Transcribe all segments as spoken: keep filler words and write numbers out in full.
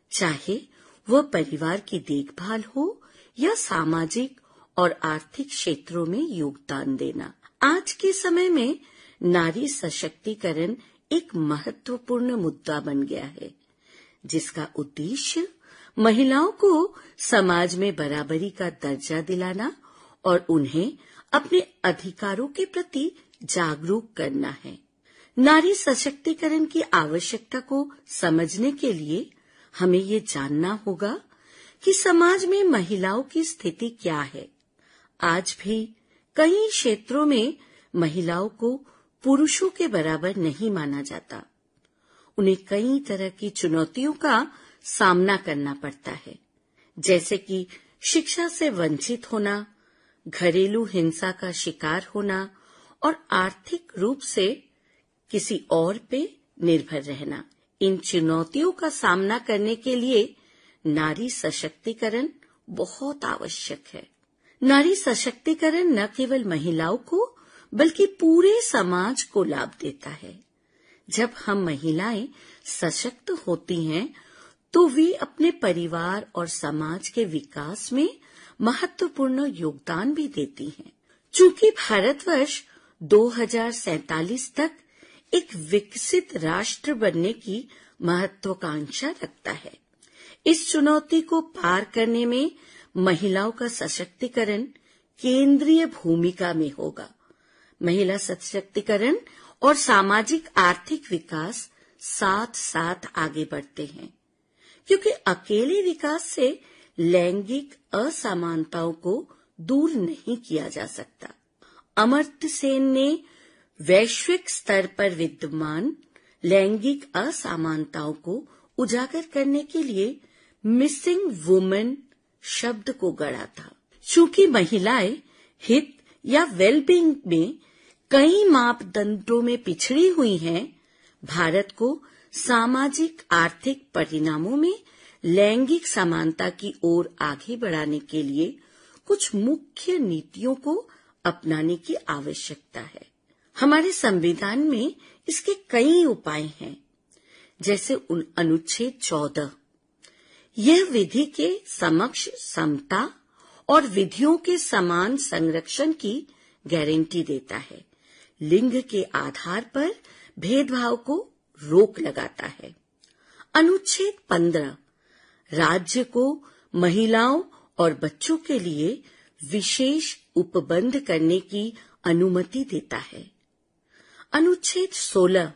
चाहे वह परिवार की देखभाल हो या सामाजिक और आर्थिक क्षेत्रों में योगदान देना। आज के समय में नारी सशक्तिकरण एक महत्वपूर्ण मुद्दा बन गया है, जिसका उद्देश्य महिलाओं को समाज में बराबरी का दर्जा दिलाना और उन्हें अपने अधिकारों के प्रति जागरूक करना है। नारी सशक्तिकरण की आवश्यकता को समझने के लिए हमें ये जानना होगा कि समाज में महिलाओं की स्थिति क्या है। आज भी कई क्षेत्रों में महिलाओं को पुरुषों के बराबर नहीं माना जाता। उन्हें कई तरह की चुनौतियों का सामना करना पड़ता है, जैसे कि शिक्षा से वंचित होना, घरेलू हिंसा का शिकार होना और आर्थिक रूप से किसी और पे निर्भर रहना। इन चुनौतियों का सामना करने के लिए नारी सशक्तिकरण बहुत आवश्यक है। नारी सशक्तिकरण न केवल महिलाओं को बल्कि पूरे समाज को लाभ देता है। जब हम महिलाएं सशक्त होती हैं तो वे अपने परिवार और समाज के विकास में महत्वपूर्ण योगदान भी देती हैं। चूंकि भारतवर्ष दो हज़ार सैंतालीस तक एक विकसित राष्ट्र बनने की महत्वाकांक्षा रखता है, इस चुनौती को पार करने में महिलाओं का सशक्तिकरण केंद्रीय भूमिका में होगा। महिला सशक्तिकरण और सामाजिक आर्थिक विकास साथ साथ आगे बढ़ते हैं, क्योंकि अकेले विकास से लैंगिक असमानताओं को दूर नहीं किया जा सकता। अमर्त्य सेन ने वैश्विक स्तर पर विद्यमान लैंगिक असमानताओं को उजागर करने के लिए मिसिंग वुमेन शब्द को गढ़ा था। चूंकि महिलाएं हित या वेलबींग में कई मापदंडों में पिछड़ी हुई हैं, भारत को सामाजिक आर्थिक परिणामों में लैंगिक समानता की ओर आगे बढ़ाने के लिए कुछ मुख्य नीतियों को अपनाने की आवश्यकता है। हमारे संविधान में इसके कई उपाय हैं, जैसे अनुच्छेद चौदह। यह विधि के समक्ष समता और विधियों के समान संरक्षण की गारंटी देता है। लिंग के आधार पर भेदभाव को रोक लगाता है। अनुच्छेद पंद्रह राज्य को महिलाओं और बच्चों के लिए विशेष उपबंध करने की अनुमति देता है। अनुच्छेद सोलह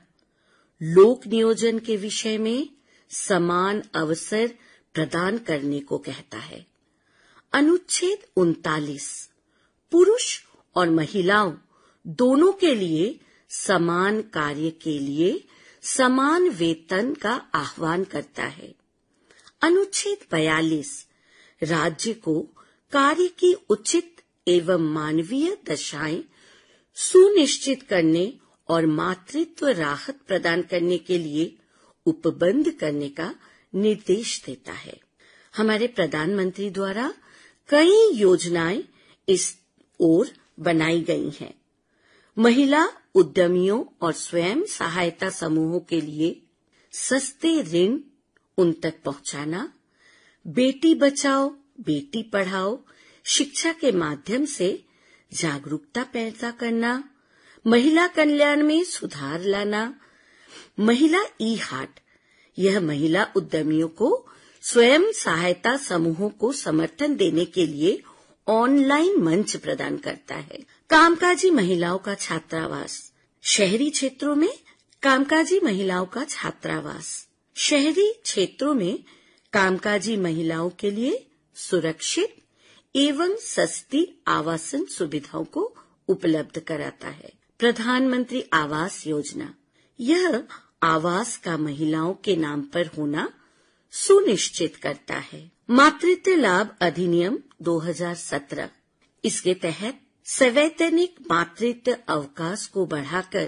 लोक नियोजन के विषय में समान अवसर प्रदान करने को कहता है। अनुच्छेद उनतालीस पुरुष और महिलाओं दोनों के लिए समान कार्य के लिए समान वेतन का आह्वान करता है। अनुच्छेद बयालीस राज्य को कार्य की उचित एवं मानवीय दशाएं सुनिश्चित करने और मातृत्व राहत प्रदान करने के लिए उपबंध करने का निर्देश देता है। हमारे प्रधानमंत्री द्वारा कई योजनाएं इस ओर बनाई गई हैं। महिला उद्यमियों और स्वयं सहायता समूहों के लिए सस्ते ऋण उन तक पहुंचाना, बेटी बचाओ बेटी पढ़ाओ शिक्षा के माध्यम से जागरूकता पैदा करना, महिला कल्याण में सुधार लाना, महिला ई हाट यह महिला उद्यमियों को स्वयं सहायता समूहों को समर्थन देने के लिए ऑनलाइन मंच प्रदान करता है। कामकाजी महिलाओं का छात्रावास शहरी क्षेत्रों में कामकाजी महिलाओं का छात्रावास शहरी क्षेत्रों में कामकाजी महिलाओं के लिए सुरक्षित एवं सस्ती आवासन सुविधाओं को उपलब्ध कराता है। प्रधानमंत्री आवास योजना यह आवास का महिलाओं के नाम पर होना सुनिश्चित करता है। मातृत्व लाभ अधिनियम दो हज़ार सत्रह इसके तहत सवैतनिक मातृत्व अवकाश को बढ़ाकर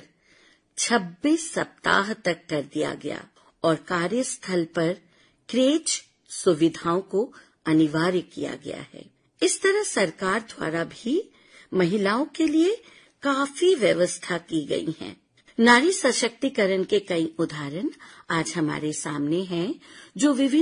छब्बीस सप्ताह तक कर दिया गया और कार्यस्थल पर क्रेच सुविधाओं को अनिवार्य किया गया है। इस तरह सरकार द्वारा भी महिलाओं के लिए काफी व्यवस्था की गई है। नारी सशक्तिकरण के कई उदाहरण आज हमारे सामने हैं, जो विभिन्न